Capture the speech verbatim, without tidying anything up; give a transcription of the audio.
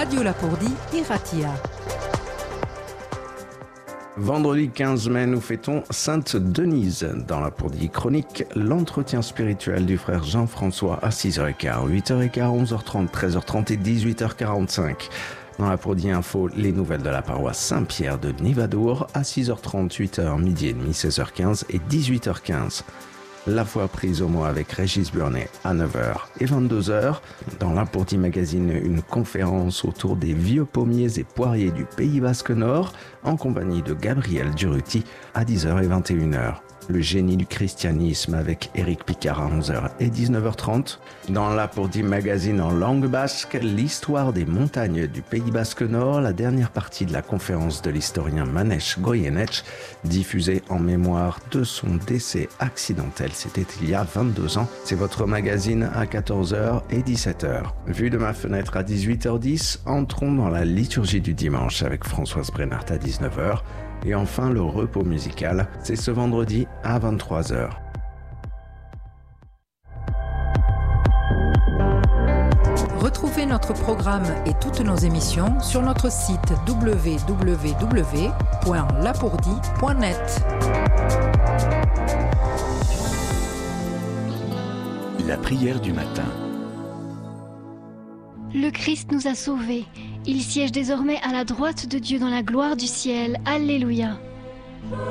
Radio Lapourdie Iratia. Vendredi quinze mai, nous fêtons Sainte Denise. Dans la Lapourdie chronique, l'entretien spirituel du frère Jean-François à six heures quinze, huit heures quinze, onze heures trente, treize heures trente et dix-huit heures quarante-cinq. Dans la Lapourdie Info, les nouvelles de la paroisse Saint-Pierre de Nivadour à six heures trente, huit heures, midi et demi, seize heures quinze et dix-huit heures quinze. La foi prise au mot avec Régis Burnet à neuf heures et vingt-deux heures. Dans la Lapourdie Magazine, une conférence autour des vieux pommiers et poiriers du Pays Basque Nord en compagnie de Gabriel Duruti à dix heures et vingt et une heures. Le génie du christianisme avec Éric Picard à onze heures et dix-neuf heures trente. Dans la Lapourdie Magazine en langue basque, l'histoire des montagnes du Pays Basque Nord, la dernière partie de la conférence de l'historien Manèche Goyeneche, diffusée en mémoire de son décès accidentel. C'était il y a vingt-deux ans. C'est votre magazine à quatorze heures et dix-sept heures. Vue de ma fenêtre à dix-huit heures dix, entrons dans la liturgie du dimanche avec Françoise Brennart à dix-neuf heures. Et enfin, le repos musical, c'est ce vendredi à vingt-trois heures. Retrouvez notre programme et toutes nos émissions sur notre site w w w point lapourdie point net. La prière du matin. Le Christ nous a sauvés. Il siège désormais à la droite de Dieu dans la gloire du ciel. Alléluia.